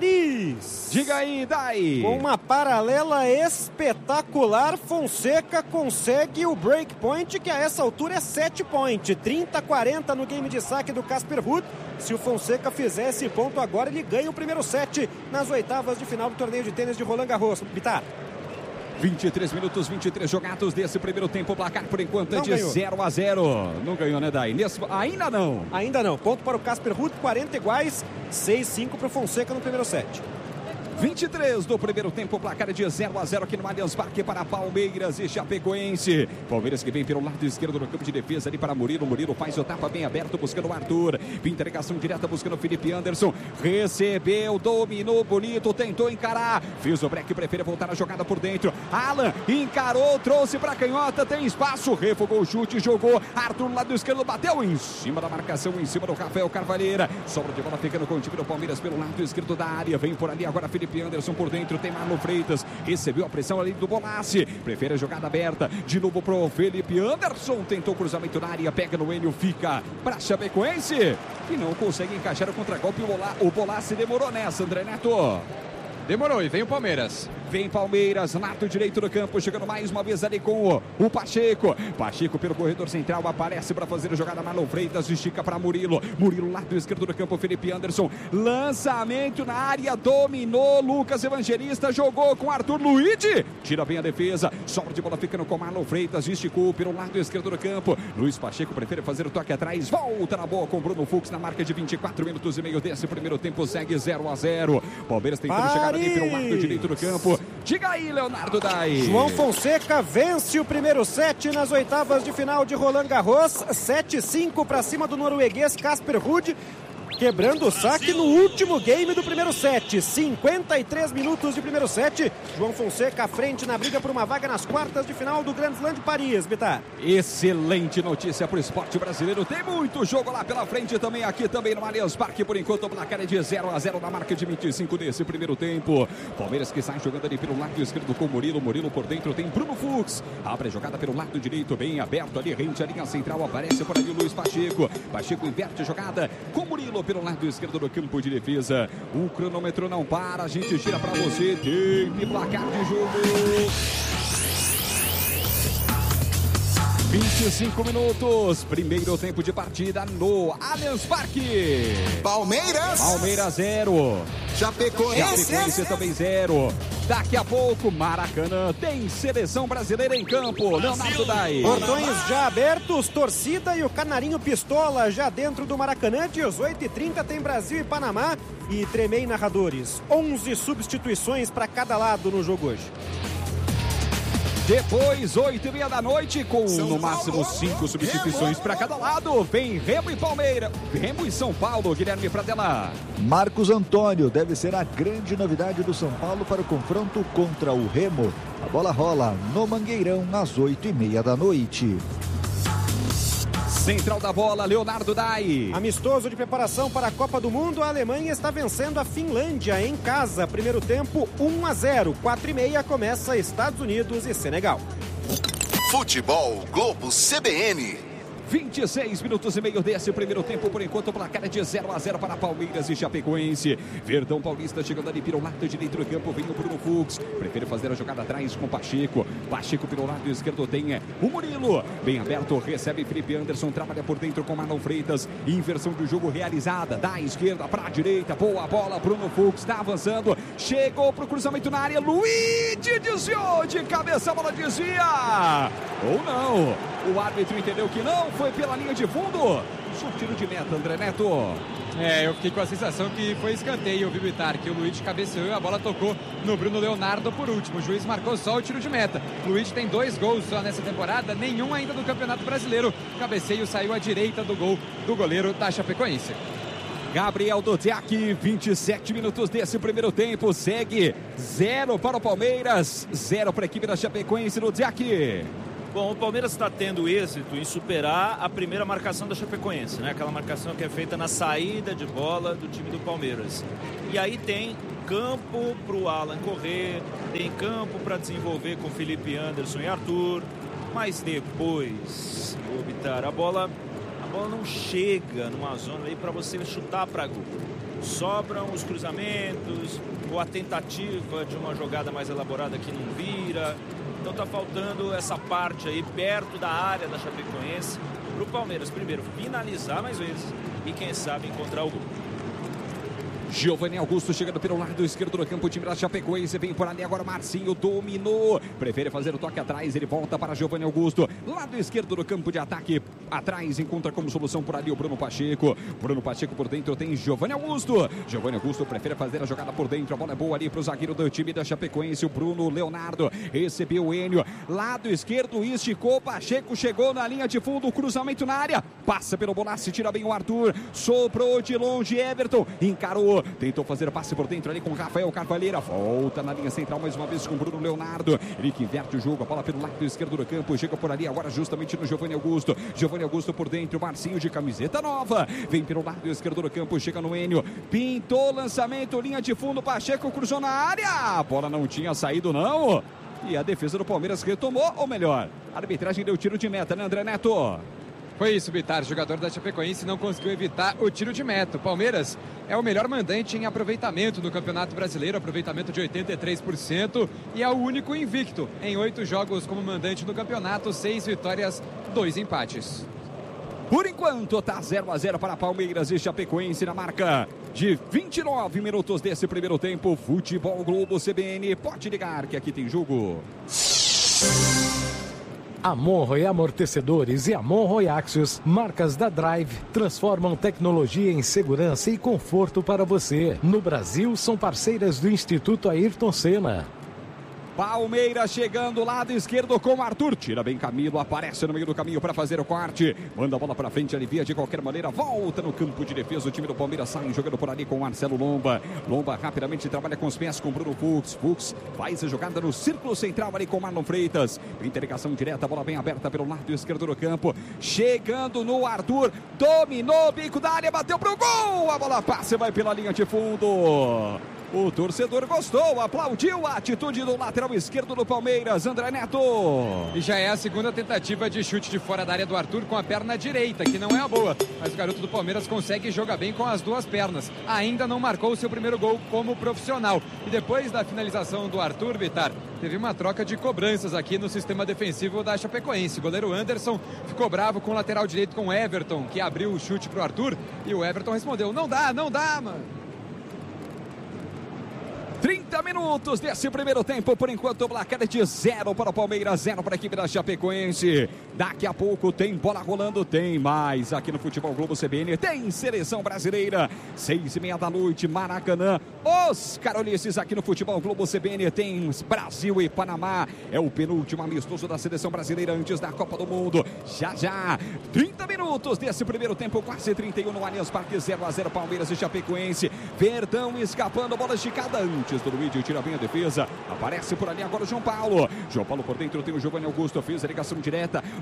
Paris! Diga aí, Dai! Com uma paralela espetacular, Fonseca consegue o break point, que a essa altura é set point. trinta a quarenta no game de saque do Casper Ruud. Se o Fonseca fizer esse ponto agora, ele ganha o primeiro set nas oitavas de final do torneio de tênis de Roland Garros. Bitar. vinte e três minutos, vinte e três jogados desse primeiro tempo. O placar por enquanto é Não de ganhou. zero a zero. Não ganhou, né, Dai? Nesse... Ainda não. Ainda não. Ponto para o Casper Ruud, quarenta iguais, seis a cinco para o Fonseca no primeiro set. vinte e três do primeiro tempo, placar de zero a zero aqui no Allianz Parque para Palmeiras e Chapecoense. Palmeiras que vem pelo lado esquerdo no campo de defesa ali para Murilo. Murilo faz o tapa bem aberto buscando o Arthur. Interligação direta buscando o Felipe Anderson. Recebeu, dominou bonito, tentou encarar. Fez o break, prefere voltar a jogada por dentro. Alan encarou, trouxe para canhota, tem espaço, refogou o chute, jogou. Arthur no lado esquerdo, bateu em cima da marcação, em cima do Rafael Carvalheira. Sobra de bola ficando com o time do Palmeiras pelo lado esquerdo da área. Vem por ali agora Felipe Anderson por dentro, tem Marlon Freitas, recebeu a pressão ali do Bolassi, prefere a jogada aberta, de novo pro Felipe Anderson, tentou cruzamento na área, pega no Enio, fica pra Chapecoense, e não consegue encaixar o contragolpe, o Bolassi demorou nessa, André Neto. Demorou e vem o Palmeiras. Vem Palmeiras, lado direito do campo, chegando mais uma vez ali com o, o Pacheco. Pacheco pelo corredor central, aparece para fazer a jogada. Marlon Freitas estica para Murilo. Murilo, lado esquerdo do campo, Felipe Anderson. Lançamento na área, dominou Lucas Evangelista, jogou com Arthur Luigi. Tira bem a defesa, sobra de bola ficando com Marlon Freitas, esticou pelo lado esquerdo do campo. Luiz Pacheco prefere fazer o toque atrás, volta na boa com Bruno Fux na marca de vinte e quatro minutos e meio desse primeiro tempo, segue zero a zero. Palmeiras tentando Paris. chegar ali pelo lado direito do campo. Diga aí, Leonardo Dai. João Fonseca vence o primeiro set nas oitavas de final de Roland Garros. sete a cinco para cima do norueguês Casper Ruud. Quebrando o saque no último game do primeiro set. cinquenta e três minutos de primeiro set. João Fonseca à frente na briga por uma vaga nas quartas de final do Grand Slam de Paris, Bitar. Excelente notícia para o esporte brasileiro. Tem muito jogo lá pela frente também, aqui também no Allianz Parque. Por enquanto o placar é de zero a zero na marca de vinte e cinco desse primeiro tempo. Palmeiras que sai jogando ali pelo lado esquerdo com Murilo. Murilo por dentro tem Bruno Fux. Abre a jogada pelo lado direito, bem aberto ali, rente a linha central. Aparece por ali o Luiz Pacheco. Pacheco inverte a jogada com Murilo pelo lado esquerdo do campo de defesa. O cronômetro não para, a gente gira para você. Tem placar de jogo. vinte e cinco minutos, primeiro tempo de partida no Allianz Parque. Palmeiras. Palmeiras zero. Chapecoense. Chapecoense também zero. Daqui a pouco, Maracanã tem seleção brasileira em campo. Leonardo Dai. Portões já abertos, torcida e o Canarinho Pistola já dentro do Maracanã. dezoito e trinta tem Brasil e Panamá. E Tremei narradores. onze substituições para cada lado no jogo hoje. Depois, oito e meia da noite, com no máximo cinco substituições para cada lado. Vem Remo e Palmeiras. Remo e São Paulo, Guilherme Pradella. Marcos Antônio deve ser a grande novidade do São Paulo para o confronto contra o Remo. A bola rola no Mangueirão às oito e meia da noite. Central da bola, Leonardo Dai. Amistoso de preparação para a Copa do Mundo, a Alemanha está vencendo a Finlândia em casa. Primeiro tempo, um a zero. quatro e meia começa Estados Unidos e Senegal. Futebol Globo C B N. vinte e seis minutos e meio desse primeiro tempo. Por enquanto, o placar é de zero a zero para Palmeiras e Chapecoense. Verdão Paulista chegando ali pelo lado direito do campo. Vem o Bruno Fux. Prefere fazer a jogada atrás com Pacheco. Pacheco pelo lado esquerdo tem o Murilo. Bem aberto, recebe Felipe Anderson. Trabalha por dentro com Marlon Freitas. Inversão do jogo realizada. Da esquerda para a direita. Boa bola. Bruno Fux está avançando. Chegou para o cruzamento na área. Luiz desviou de cabeça. A bola desvia. Ou não. O árbitro entendeu que não. Foi pela linha de fundo. Só tiro de meta, André Neto. É, eu fiquei com a sensação que foi escanteio, viu, Bitar? Que o Luiz cabeceou e a bola tocou no Bruno Leonardo por último. O juiz marcou só o tiro de meta. O Luiz tem dois gols só nessa temporada, nenhum ainda do Campeonato Brasileiro. Cabeceio saiu à direita do gol do goleiro da Chapecoense. Gabriel Duziak, vinte e sete minutos desse primeiro tempo. Segue zero para o Palmeiras, zero para a equipe da Chapecoense. Duziak. Bom, o Palmeiras está tendo êxito em superar a primeira marcação da Chapecoense, né? Aquela marcação que é feita na saída de bola do time do Palmeiras. E aí tem campo para o Alan correr, tem campo para desenvolver com Felipe Anderson e Arthur, mas depois, vou evitar, a bola, a bola não chega numa zona aí para você chutar para gol. Sobram os cruzamentos ou a tentativa de uma jogada mais elaborada que não vira. Então tá faltando essa parte aí perto da área da Chapecoense para o Palmeiras primeiro finalizar mais vezes e quem sabe encontrar o gol. Giovanni Augusto chegando pelo lado esquerdo do campo, o time da Chapecoense vem por ali agora, Marcinho dominou, prefere fazer o toque atrás, ele volta para Giovanni Augusto, lado esquerdo do campo de ataque, atrás encontra como solução por ali o Bruno Pacheco, Bruno Pacheco por dentro tem Giovanni Augusto, Giovanni Augusto prefere fazer a jogada por dentro, a bola é boa ali para o zagueiro do time da Chapecoense, o Bruno Leonardo, recebeu o Enio, lado esquerdo, esticou, Pacheco chegou na linha de fundo, cruzamento na área, passa pelo Bonassi, tira bem o Arthur, soprou de longe, Everton, encarou, tentou fazer passe por dentro ali com Rafael Carvalheira. Volta na linha central mais uma vez com Bruno Leonardo. Ele que inverte o jogo. A bola pelo lado esquerdo do campo. Chega por ali agora justamente no Giovanni Augusto. Giovanni Augusto por dentro. Marcinho de camiseta nova. Vem pelo lado esquerdo do campo. Chega no Enio. Pintou lançamento. Linha de fundo. Pacheco cruzou na área. A bola não tinha saído não. E a defesa do Palmeiras retomou. Ou melhor, a arbitragem deu tiro de meta, né, André Neto? Foi isso, Bitar. O jogador da Chapecoense não conseguiu evitar o tiro de meta. O Palmeiras é o melhor mandante em aproveitamento no Campeonato Brasileiro, aproveitamento de oitenta e três por cento, e é o único invicto em oito jogos como mandante no campeonato, seis vitórias, dois empates. Por enquanto tá zero a zero para Palmeiras e Chapecoense na marca de vinte e nove minutos desse primeiro tempo. Futebol Globo C B N, pode ligar que aqui tem jogo. Amon-Roy Amortecedores e Amon-Roy Axios, marcas da Drive, transformam tecnologia em segurança e conforto para você. No Brasil, são parceiras do Instituto Ayrton Senna. Palmeiras chegando, lado esquerdo com Arthur, tira bem Camilo, aparece no meio do caminho para fazer o corte, manda a bola para frente, alivia de qualquer maneira, volta no campo de defesa, o time do Palmeiras sai jogando por ali com Marcelo Lomba, Lomba rapidamente trabalha com os pés com Bruno Fux, Fux faz a jogada no círculo central ali com Marlon Freitas, interligação direta, bola bem aberta pelo lado esquerdo do campo, chegando no Arthur, dominou, bico da área, bateu pro gol, a bola passa e vai pela linha de fundo. O torcedor gostou, aplaudiu a atitude do lateral esquerdo do Palmeiras, André Neto. E já é a segunda tentativa de chute de fora da área do Arthur com a perna direita, que não é a boa. Mas o garoto do Palmeiras consegue jogar bem com as duas pernas. Ainda não marcou o seu primeiro gol como profissional. E depois da finalização do Arthur, Bitar, teve uma troca de cobranças aqui no sistema defensivo da Chapecoense. O goleiro Anderson ficou bravo com o lateral direito com o Everton, que abriu o chute pro Arthur. E o Everton respondeu, não dá, não dá, mano. trinta minutos desse primeiro tempo, por enquanto o placar é de zero para o Palmeiras, zero para a equipe da Chapecoense. Daqui a pouco tem bola rolando, tem mais aqui no Futebol Globo C B N, tem seleção brasileira, seis e meia da noite, Maracanã, os carolices aqui no Futebol Globo C B N, tem Brasil e Panamá, é o penúltimo amistoso da seleção brasileira antes da Copa do Mundo, já já, trinta minutos desse primeiro tempo, quase trinta e um no Allianz Parque, zero a zero Palmeiras e Chapecoense, Verdão escapando, bola esticada antes do Luiz, tira bem a defesa, aparece por ali agora o João Paulo, João Paulo por dentro tem o Giovanni Augusto, fez a ligação direta,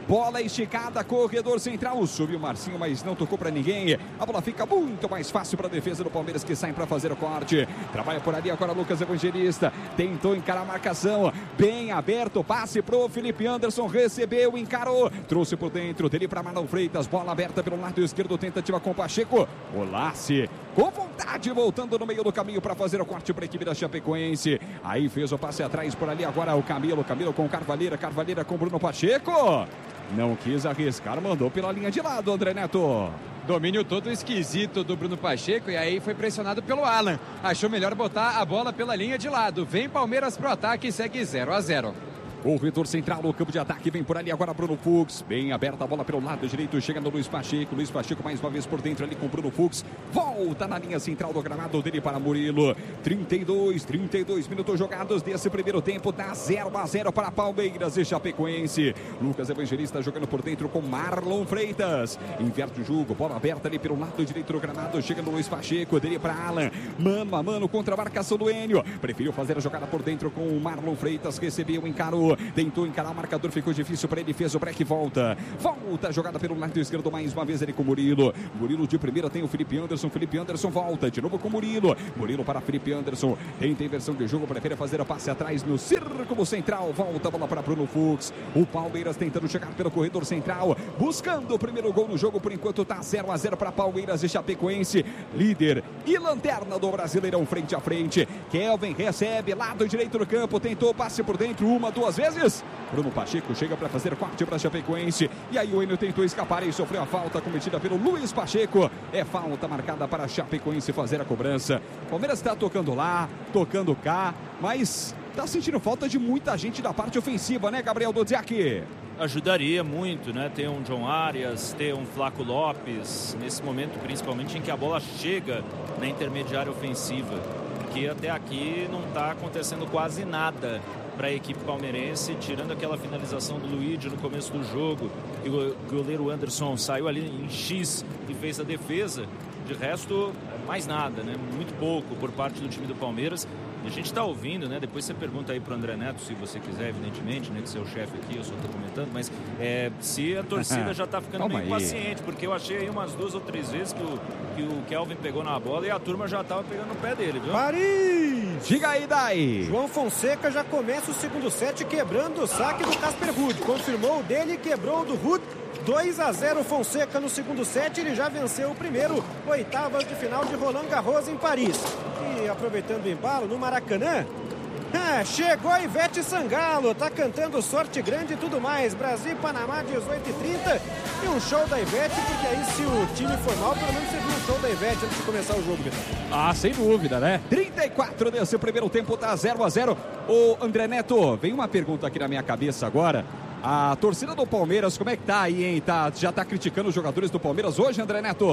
bola esticada, corredor central, subiu o Marcinho, mas não tocou para ninguém. A bola fica muito mais fácil para a defesa do Palmeiras, que sai para fazer o corte. Trabalha por ali agora Lucas Evangelista, tentou encarar a marcação, bem aberto, passe pro Felipe Anderson, recebeu, encarou, trouxe por dentro dele para Marlon Freitas, bola aberta pelo lado esquerdo, tentativa com o Pacheco, Olace com vontade, voltando no meio do caminho para fazer o corte para a equipe da Chapecoense. Aí fez o passe atrás por ali agora o Camilo, Camilo com Carvalheira, Carvalheira com Bruno Pacheco. Não quis arriscar, mandou pela linha de lado, André Neto. Domínio todo esquisito do Bruno Pacheco e aí foi pressionado pelo Alan. Achou melhor botar a bola pela linha de lado. Vem Palmeiras pro ataque e segue zero a zero. Corredor central no campo de ataque, vem por ali agora Bruno Fux, bem aberta a bola pelo lado direito, chega no Luiz Pacheco, Luiz Pacheco mais uma vez por dentro ali com Bruno Fux, volta na linha central do gramado dele para Murilo, trinta e dois, trinta e dois minutos jogados desse primeiro tempo, dá zero a zero para Palmeiras e Chapecoense. Lucas Evangelista jogando por dentro com Marlon Freitas, inverte o jogo, bola aberta ali pelo lado direito do gramado, chega no Luiz Pacheco, dele para Alan, mano a mano contra a marcação do Enio, preferiu fazer a jogada por dentro com o Marlon Freitas, recebeu, encarou, tentou encarar o marcador, ficou difícil para ele, fez o break e volta. Volta a jogada pelo lado esquerdo, mais uma vez ele com Murilo. Murilo de primeira tem o Felipe Anderson, Felipe Anderson volta, de novo com Murilo. Murilo para Felipe Anderson, tenta inversão de jogo, prefere fazer a passe atrás no círculo central, volta a bola para Bruno Fux. O Palmeiras tentando chegar pelo corredor central, buscando o primeiro gol no jogo, por enquanto tá zero a zero para Palmeiras e Chapecoense, líder e lanterna do Brasileirão frente a frente. Kelvin recebe, lado direito do campo, tentou passe por dentro, uma, duas vezes. Bruno Pacheco chega para fazer corte para Chapecoense. E aí o Enio tentou escapar e sofreu a falta cometida pelo Luiz Pacheco. É falta marcada para Chapecoense fazer a cobrança. Palmeiras está tocando lá, tocando cá, mas está sentindo falta de muita gente da parte ofensiva, né, Gabriel Dodziak? Ajudaria muito, né? Ter um John Arias, ter um Flaco Lopes, nesse momento principalmente em que a bola chega na intermediária ofensiva. Porque até aqui não está acontecendo quase nada para a equipe palmeirense, tirando aquela finalização do Luigi no começo do jogo, e o goleiro Anderson saiu ali em X e fez a defesa. De resto, mais nada, né? Muito pouco por parte do time do Palmeiras. E a gente está ouvindo, né? Depois você pergunta aí para o André Neto, se você quiser, evidentemente, né? Que seu chefe aqui, eu só estou comentando, mas é, se a torcida já está ficando Calma meio aí. paciente, porque eu achei aí umas duas ou três vezes que o, que o Kelvin pegou na bola e a turma já estava pegando no pé dele, viu? Paris! Diga aí, Dai! João Fonseca já começa o segundo set quebrando o saque do Casper Ruud. Confirmou o dele e quebrou o do Ruud. dois a zero Fonseca no segundo set, ele já venceu o primeiro, oitavas de final de Roland Garros em Paris. E aproveitando o embalo no Maracanã, ah, chegou a Ivete Sangalo, tá cantando Sorte Grande e tudo mais. Brasil e Panamá, dezoito e trinta, e um show da Ivete, porque aí se o time for mal, pelo menos você viu um show da Ivete antes de começar o jogo, Vitor. Ah, sem dúvida, né? trinta e quatro desse primeiro tempo, tá zero a zero. Ô, André Neto, vem uma pergunta aqui na minha cabeça agora. A torcida do Palmeiras, como é que tá aí, hein? Tá, já tá criticando os jogadores do Palmeiras hoje, André Neto?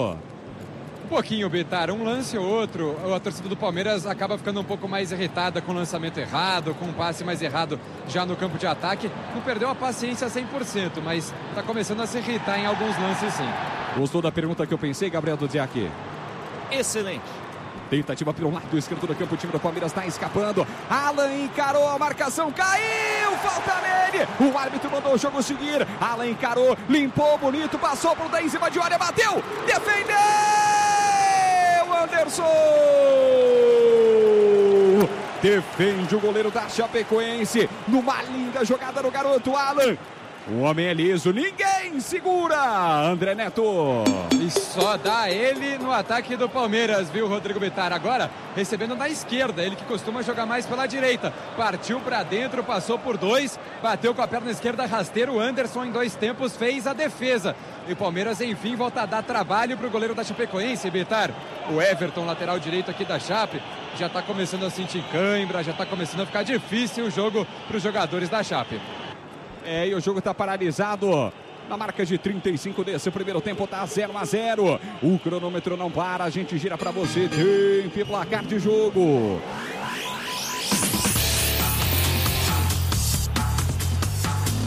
Um pouquinho, Bitar. Um lance ou outro, a torcida do Palmeiras acaba ficando um pouco mais irritada com o lançamento errado, com o passe mais errado já no campo de ataque. Não perdeu a paciência cem por cento, mas tá começando a se irritar em alguns lances, sim. Gostou da pergunta que eu pensei, Gabriel Dodziak? Excelente. Tentativa pelo lado esquerdo do campo, o time do Palmeiras está escapando. Alan encarou, a marcação caiu, falta nele. O árbitro mandou o jogo seguir. Alan encarou, limpou bonito, passou por dez em cima de área, bateu, defendeu Anderson. Defende o goleiro da Chapecoense. Numa linda jogada do garoto Alan. O homem é liso, ninguém segura, André Neto. E só dá ele no ataque do Palmeiras, viu, Rodrigo Bitar? Agora recebendo na esquerda, ele que costuma jogar mais pela direita. Partiu para dentro, passou por dois, bateu com a perna esquerda rasteiro. O Anderson em dois tempos fez a defesa. E o Palmeiras, enfim, volta a dar trabalho para o goleiro da Chapecoense, Bitar. O Everton, lateral direito aqui da Chape, já está começando a sentir cãibra, já está começando a ficar difícil o jogo para os jogadores da Chape. É, e o jogo está paralisado na marca de trinta e cinco desse primeiro tempo, tá zero a zero. O cronômetro não para, a gente gira para você. Tempo e placar de jogo.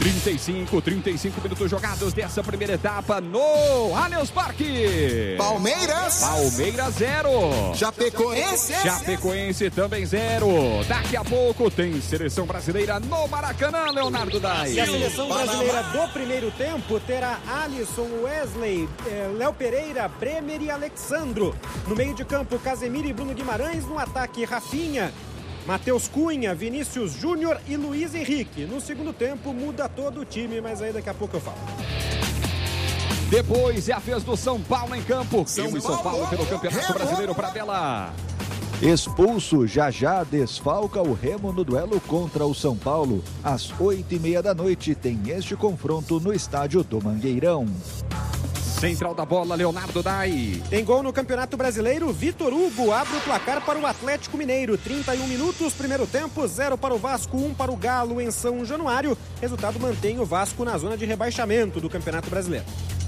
trinta e cinco, trinta e cinco minutos jogados dessa primeira etapa no Allianz Parque. Palmeiras. Palmeiras zero. Chapecoense. Chapecoense também zero. Daqui a pouco tem seleção brasileira no Maracanã, Leonardo Dai. E a seleção brasileira do primeiro tempo terá Alisson, Wesley, eh, Léo Pereira, Bremer e Alexandro. No meio de campo, Casemiro e Bruno Guimarães. No ataque, Rafinha, Matheus Cunha, Vinícius Júnior e Luiz Henrique. No segundo tempo muda todo o time, mas aí daqui a pouco eu falo. Depois é a vez do São Paulo em campo. São, São Paulo pelo Campeonato Brasileiro para Bela. Expulso, já já desfalca o Remo no duelo contra o São Paulo. Às oito e meia da noite tem este confronto no estádio do Mangueirão. Central da bola, Leonardo Dai. Tem gol no Campeonato Brasileiro. Vitor Hugo abre o placar para o Atlético Mineiro. trinta e um minutos, primeiro tempo, zero para o Vasco, um para o Galo em São Januário. Resultado mantém o Vasco na zona de rebaixamento do Campeonato Brasileiro.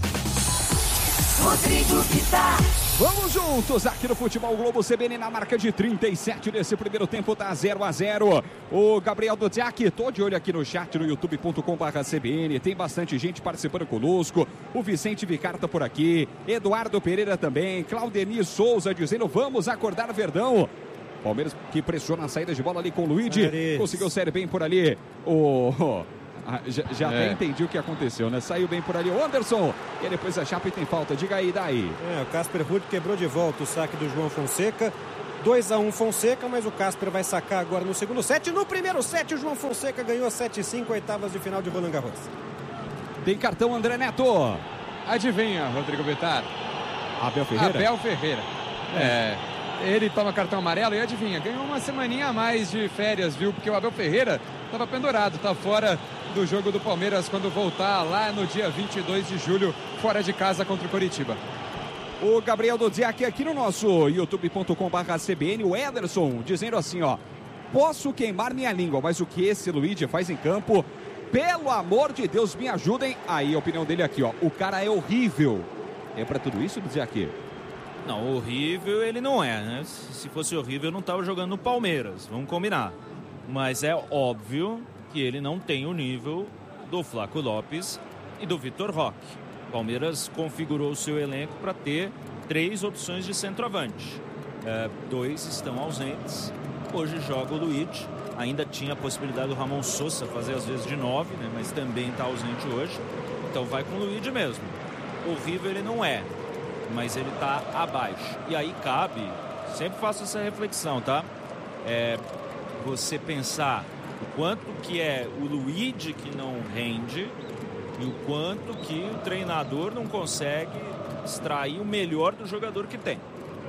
Rodrigo Vitar. Vamos juntos aqui no Futebol Globo C B N na marca de trinta e sete nesse primeiro tempo, tá zero a zero. O Gabriel Dudziak, tô de olho aqui no chat no youtube ponto com barra C B N, tem bastante gente participando conosco. O Vicente Vicar tá por aqui, Eduardo Pereira também, Claudemir Souza dizendo vamos acordar Verdão. Palmeiras que pressiona a saída de bola ali com o Luigi, Ares. Conseguiu sair bem por ali o... Ah, já já é. Até entendi o que aconteceu, né? Saiu bem por ali o Anderson. E depois a Chape tem falta. Diga aí, daí. É, o Casper Ruud quebrou de volta o saque do João Fonseca. dois a um Fonseca, mas o Casper vai sacar agora no segundo set. No primeiro set, o João Fonseca ganhou sete a cinco, oitavas de final de Roland Garros. Tem cartão, André Neto. Adivinha, Rodrigo Vitar? Abel Ferreira? Abel Ferreira. É. é. Ele toma cartão amarelo e adivinha, ganhou uma semaninha a mais de férias, viu? Porque o Abel Ferreira estava pendurado, tá fora do jogo do Palmeiras quando voltar lá no dia vinte e dois de julho, fora de casa contra o Coritiba. O Gabriel Dudziak aqui no nosso youtube ponto com barra C B N, o Ederson, dizendo assim, ó, posso queimar minha língua, mas o que esse Luigi faz em campo, pelo amor de Deus, me ajudem. Aí a opinião dele aqui, ó, o cara é horrível. É pra tudo isso, Dudziak? Não, horrível ele não é, né? Se fosse horrível, eu não estava jogando no Palmeiras, vamos combinar. Mas é óbvio que ele não tem o nível do Flaco Lopes e do Vitor Roque. Palmeiras configurou o seu elenco para ter três opções de centroavante. É, dois estão ausentes. Hoje joga o Luigi. Ainda tinha a possibilidade do Ramon Sosa fazer às vezes de nove, né? Mas também está ausente hoje. Então vai com o Luigi mesmo. Horrível ele não é, mas ele está abaixo. E aí cabe, sempre faço essa reflexão, tá? É, você pensar o quanto que é o Luigi que não rende e o quanto que o treinador não consegue extrair o melhor do jogador que tem.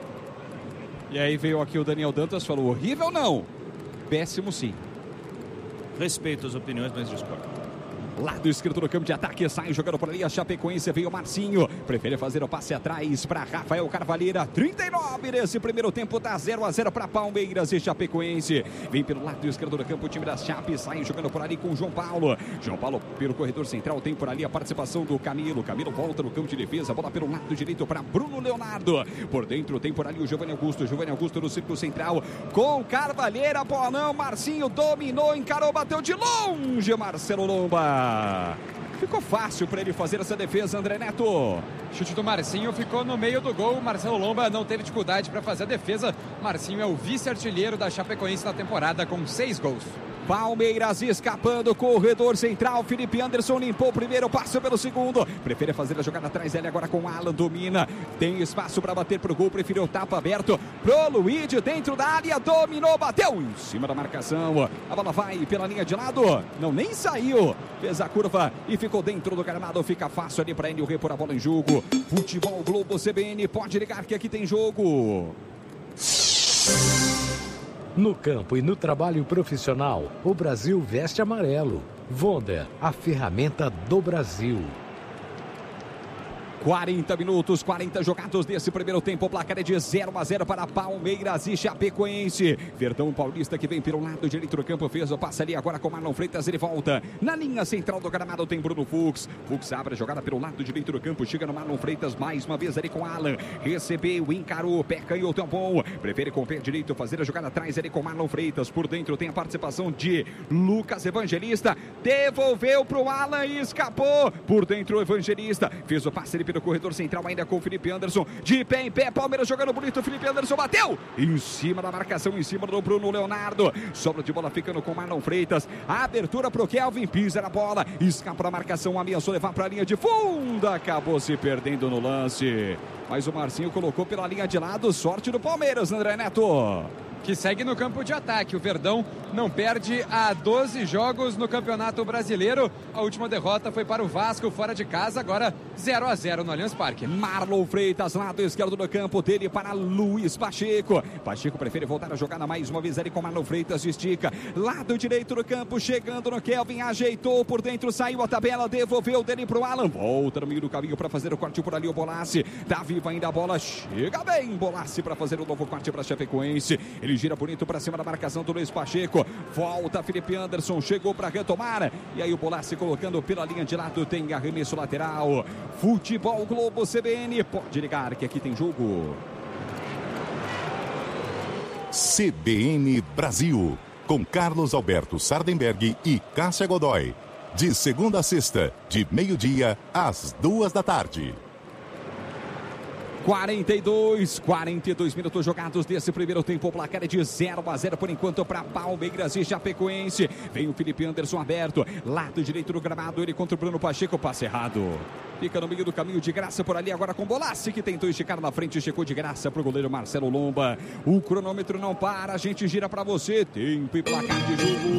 E aí veio aqui o Daniel Dantas, falou horrível não, péssimo sim. Respeito as opiniões, mas discordo. Lado esquerdo do campo de ataque, sai jogando por ali a Chapecoense, veio o Marcinho, prefere fazer o passe atrás para Rafael Carvalheira, trinta e nove nesse primeiro tempo, tá zero a zero para Palmeiras e Chapecoense, vem pelo lado esquerdo do campo o time da Chape, sai jogando por ali com o João Paulo, João Paulo pelo corredor central, tem por ali a participação do Camilo, Camilo volta no campo de defesa, bola pelo lado direito para Bruno Leonardo, por dentro tem por ali o Giovanni Augusto, Giovanni Augusto no círculo central, com Carvalheira, bola não, Marcinho dominou, encarou, bateu de longe, Marcelo Lomba. Ficou fácil para ele fazer essa defesa, André Neto. Chute do Marcinho ficou no meio do gol. Marcelo Lomba não teve dificuldade para fazer a defesa. Marcinho é o vice-artilheiro da Chapecoense na temporada com seis gols. Palmeiras escapando, corredor central, Felipe Anderson limpou o primeiro, passa pelo segundo, prefere fazer a jogada atrás, ele agora com Alan, domina, tem espaço para bater pro gol, preferiu o tapa aberto pro Luigi, dentro da área, dominou, bateu em cima da marcação, a bola vai pela linha de lado, não, nem saiu, fez a curva e ficou dentro do gramado, fica fácil ali para ele repor a bola em jogo. Futebol Globo C B N, pode ligar que aqui tem jogo. No campo e no trabalho profissional, o Brasil veste amarelo. Wonder, a ferramenta do Brasil. quarenta minutos, quarenta jogados desse primeiro tempo. O placar é de zero a zero para Palmeiras e Chapecoense. Verdão Paulista que vem pelo lado direito do campo, fez o passe ali agora com Marlon Freitas, ele volta. Na linha central do gramado tem Bruno Fux. Fux abre a jogada pelo lado direito do campo, chega no Marlon Freitas, mais uma vez ali com Alan. Recebeu, encarou, pé canhoto é um bom. Prefere com o pé direito fazer a jogada atrás ali com Marlon Freitas. Por dentro tem a participação de Lucas Evangelista. Devolveu para o Alan e escapou. Por dentro o Evangelista fez o passe ali pelo corredor central ainda com o Felipe Anderson. De pé em pé, Palmeiras jogando bonito. Felipe Anderson bateu em cima da marcação, em cima do Bruno Leonardo. Sobra de bola ficando com Marlon Freitas. A abertura para o Kelvin, pisa na bola, escapa da marcação, ameaçou levar para a linha de fundo. Acabou se perdendo no lance. Mas o Marcinho colocou pela linha de lado. Sorte do Palmeiras, André Neto, que segue no campo de ataque. O Verdão não perde há doze jogos no Campeonato Brasileiro. A última derrota foi para o Vasco fora de casa, agora zero a zero no Allianz Parque. Marlon Freitas, lado esquerdo do campo, dele para Luiz Pacheco. Pacheco prefere voltar a jogada mais uma vez ali com Marlon Freitas, estica. Lado direito do campo, chegando no Kelvin, ajeitou por dentro, saiu a tabela, devolveu dele para o Alan. Volta no meio do caminho para fazer o corte por ali o Bolassi. Tá viva ainda a bola, chega bem Bolassi para fazer o novo corte para Chapecoense. Ele gira bonito para cima da marcação do Luiz Pacheco. Volta Felipe Anderson, chegou para retomar. E aí o Bolassi colocando pela linha de lado, tem arremesso lateral. Futebol Globo C B N, pode ligar que aqui tem jogo. C B N Brasil, com Carlos Alberto Sardenberg e Cássia Godoy. De segunda a sexta, de meio-dia às duas da tarde. quarenta e dois, quarenta e dois minutos jogados desse primeiro tempo. O placar é de zero a zero por enquanto para Palmeiras e Chapecoense. Vem o Felipe Anderson aberto, lado direito do gramado, ele contra o Bruno Pacheco, passe errado. Fica no meio do caminho de graça por ali agora com Bolassi, que tentou esticar na frente, chegou de graça para o goleiro Marcelo Lomba. O cronômetro não para, a gente gira para você. Tempo e placar de jogo.